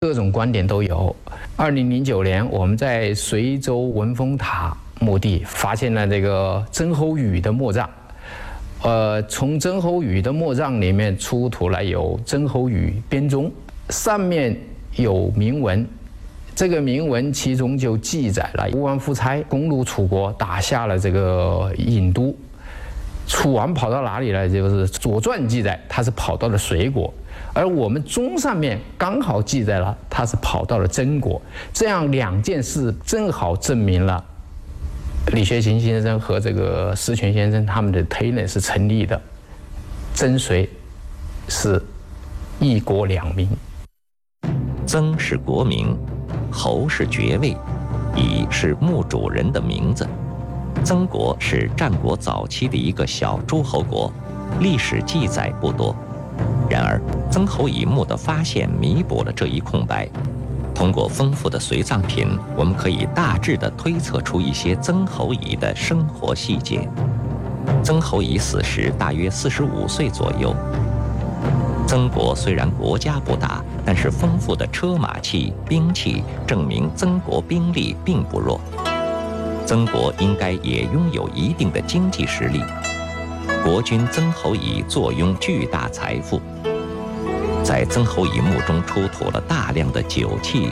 各种观点都有。2009年，我们在随州文峰塔墓地发现了这个曾侯乙的墓葬。从曾侯乙的墓葬里面出土了有曾侯乙编钟，上面有铭文。这个铭文其中就记载了吴王夫差攻入楚国，打下了这个郢都。楚王跑到哪里了？就是《左传》记载他是跑到了隋国，而我们钟上面刚好记载了他是跑到了曾国。这样两件事正好证明了李学勤先生和这个石泉先生他们的推论是成立的，曾隋是一国两民。 曾是国名，侯是爵位，乙是墓主人的名字。曾国是战国早期的一个小诸侯国，历史记载不多。然而，曾侯乙墓的发现弥补了这一空白。通过丰富的随葬品，我们可以大致地推测出一些曾侯乙的生活细节。曾侯乙死时大约45岁左右。曾国虽然国家不大，但是丰富的车马器、兵器证明曾国兵力并不弱。曾国应该也拥有一定的经济实力。国君曾侯乙坐拥巨大财富。在曾侯乙墓中出土了大量的酒器。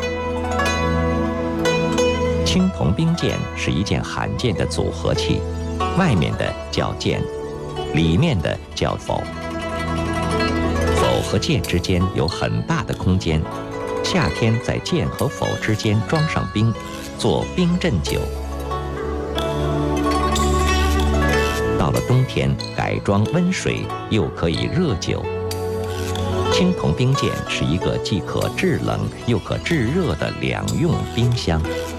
青铜兵剑是一件罕见的组合器，外面的叫剑，里面的叫否。否和剑之间有很大的空间，夏天在剑和否之间装上冰，做冰镇酒。到了冬天，改装温水，又可以热酒。青铜冰剑是一个既可制冷又可制热的两用冰箱。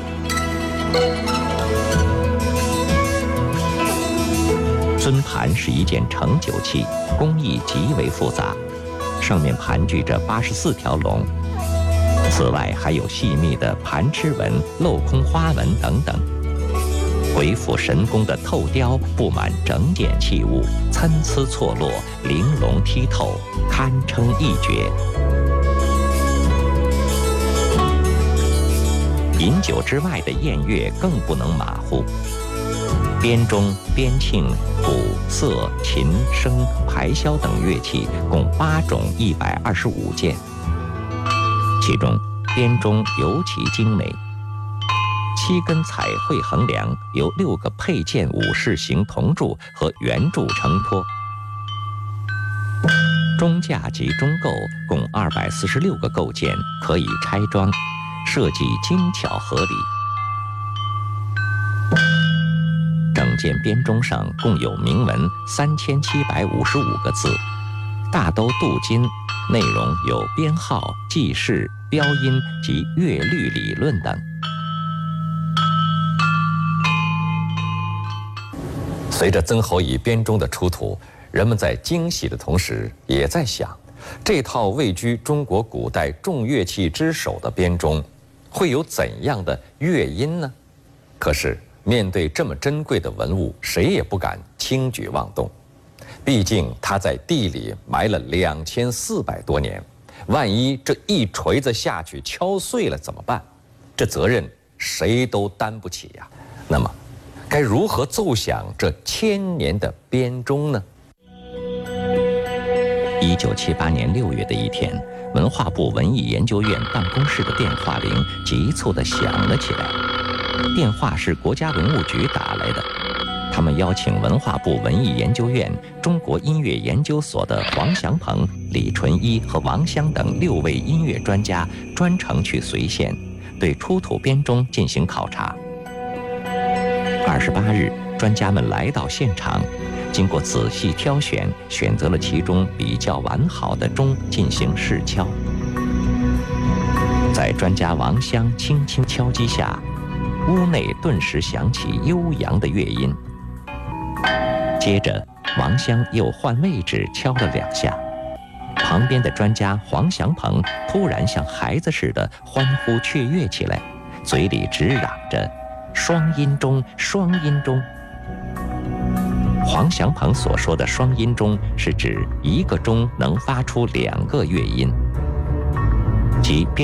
尊盘是一件盛酒器，工艺极为复杂，上面盘踞着84条龙。此外还有细密的盘螭纹、镂空花纹等等。鬼斧神工的透雕布满整点器物，参差错落，玲珑剔透，堪称一绝。饮酒之外的宴乐更不能马虎。编钟、编磬、鼓、瑟、琴、笙、排箫等乐器共8种125件，其中编钟尤其精美。7根彩绘横梁由6个佩剑武士形铜柱和圆柱承托，钟架及钟构共246个构件，可以拆装，设计精巧合理。整件编钟上共有铭文3755个字，大都镀金，内容有编号、记事、标音及乐律理论等。 随着曾侯乙编钟的出土，人们在惊喜的同时，也在想，这套位居中国古代重乐器之首的编钟，会有怎样的乐音呢？可是，面对这么珍贵的文物，谁也不敢轻举妄动。毕竟它在地里埋了2400多年，万一这一锤子下去敲碎了怎么办？这责任谁都担不起呀。那么，该如何奏响这1000年的编钟呢 ？1978年6月的一天，文化部文艺研究院办公室的电话铃急促地响了起来。电话是国家文物局打来的，他们邀请文化部文艺研究院中国音乐研究所的黄祥鹏、李纯一和王湘等6位音乐专家专程去睢县，对出土编钟进行考察。28日，专家们来到现场，经过仔细挑选，选择了其中比较完好的钟进行试敲。在专家王湘轻轻敲击下，屋内顿时响起悠扬的乐音。接着，王湘又换位置敲了2下，旁边的专家黄祥鹏突然像孩子似的欢呼雀跃起来，嘴里直嚷着双音钟，双音钟。黄祥鹏所说的双音钟是指一个钟能发出2个乐音，即